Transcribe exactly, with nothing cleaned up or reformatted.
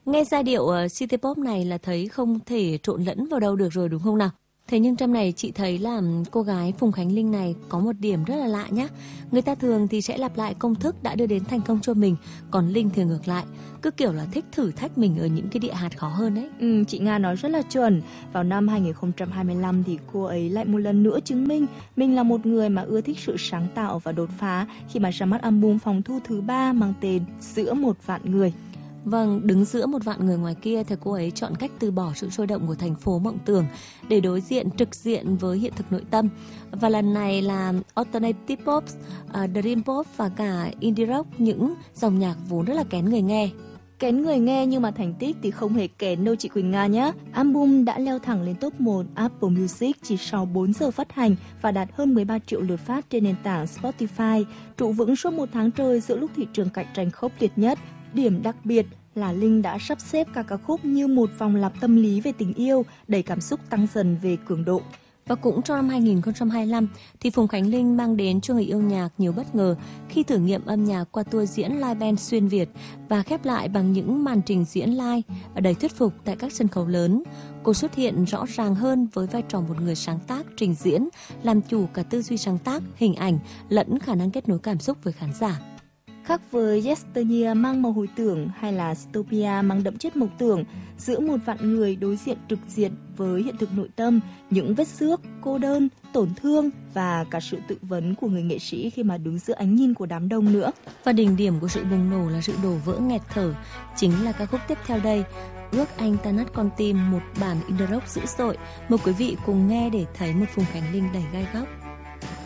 Nghe giai điệu uh, City Pop này là thấy không thể trộn lẫn vào đâu được rồi đúng không nào? Thế nhưng trong này chị thấy là cô gái Phùng Khánh Linh này có một điểm rất là lạ nhá. Người ta thường thì sẽ lặp lại công thức đã đưa đến thành công cho mình, còn Linh thì ngược lại, cứ kiểu là thích thử thách mình ở những cái địa hạt khó hơn ấy. Ừ, chị Nga nói rất là chuẩn. Vào năm hai không hai lăm thì cô ấy lại một lần nữa chứng minh mình là một người mà ưa thích sự sáng tạo và đột phá khi mà ra mắt album phòng thu thứ ba mang tên Giữa một vạn người. Vâng, đứng giữa một vạn người ngoài kia thì cô ấy chọn cách từ bỏ sự sôi động của thành phố mộng tưởng để đối diện trực diện với hiện thực nội tâm. Và lần này là alternative pop, uh, dream pop và cả indie rock, những dòng nhạc vốn rất là kén người nghe. Kén người nghe nhưng mà thành tích thì không hề kén đâu chị Quỳnh Nga nhé. Album đã leo thẳng lên top một Apple Music chỉ sau bốn giờ phát hành và đạt hơn mười ba triệu lượt phát trên nền tảng Spotify, trụ vững suốt một tháng trời giữa lúc thị trường cạnh tranh khốc liệt nhất. Điểm đặc biệt là Linh đã sắp xếp các ca khúc như một vòng lặp tâm lý về tình yêu, đẩy cảm xúc tăng dần về cường độ. Và cũng trong năm hai không hai lăm thì Phùng Khánh Linh mang đến cho người yêu nhạc nhiều bất ngờ khi thử nghiệm âm nhạc qua tour diễn live band xuyên Việt và khép lại bằng những màn trình diễn live đầy thuyết phục tại các sân khấu lớn. Cô xuất hiện rõ ràng hơn với vai trò một người sáng tác, trình diễn, làm chủ cả tư duy sáng tác, hình ảnh lẫn khả năng kết nối cảm xúc với khán giả. Khác với Yesteryear mang màu hồi tưởng hay là Stopia mang đậm chất mộng tưởng, giữa một vạn người đối diện trực diện với hiện thực nội tâm, những vết xước, cô đơn, tổn thương và cả sự tự vấn của người nghệ sĩ khi mà đứng giữa ánh nhìn của đám đông nữa. Và đỉnh điểm của sự bùng nổ là sự đổ vỡ nghẹt thở, chính là ca khúc tiếp theo đây, Ước Anh Ta Nát Con Tim, một bản indie rock dữ dội. Mời quý vị cùng nghe để thấy một Phùng Khánh Linh đầy gai góc.